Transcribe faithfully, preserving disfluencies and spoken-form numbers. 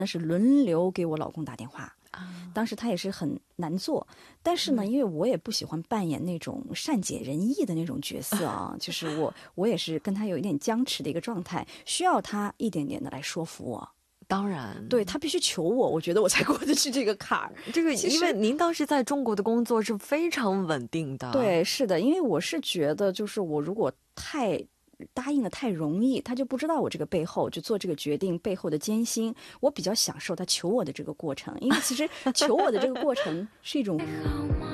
那是轮流给我老公打电话。当时他也是很难做，但是呢，因为我也不喜欢扮演那种善解人意的那种角色啊，就是我我也是跟他有一点僵持的一个状态，需要他一点点的来说服我。 当然， 对，他必须求我，我觉得我才过得去这个坎儿。 这个因为您当时在中国的工作是非常稳定的。 对，是的，因为我是觉得，就是我如果太答应的太容易，他就不知道我这个背后就做这个决定背后的艰辛。我比较享受他求我的这个过程，因为其实求我的这个过程是一种